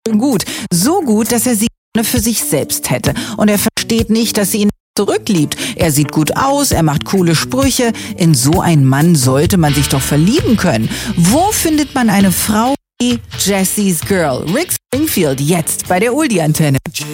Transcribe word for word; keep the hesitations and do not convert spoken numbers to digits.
gut. So gut, dass er sie gerne für sich selbst hätte. Und er versteht nicht, dass sie ihn zurückliebt. Er sieht gut aus, er macht coole Sprüche. In so einen Mann sollte man sich doch verlieben können. Wo findet man eine Frau wie Jessie's Girl? Rick Springfield, jetzt bei der Oldie-Antenne.